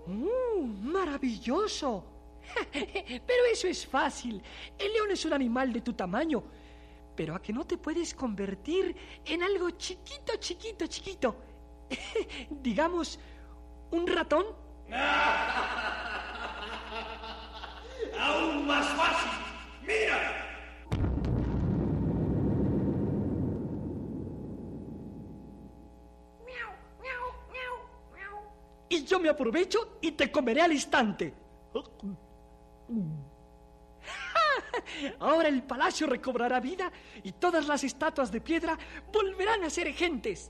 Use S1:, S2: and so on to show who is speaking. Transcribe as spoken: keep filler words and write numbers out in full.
S1: ¡Uh, maravilloso! Pero eso es fácil. El león es un animal de tu tamaño. Pero ¿a que no te puedes convertir en algo chiquito, chiquito, chiquito? Digamos, un ratón.
S2: ¡Aún más fácil! ¡Mira!
S1: Y yo me aprovecho y te comeré al instante. Ahora el palacio recobrará vida y todas las estatuas de piedra volverán a ser gentes.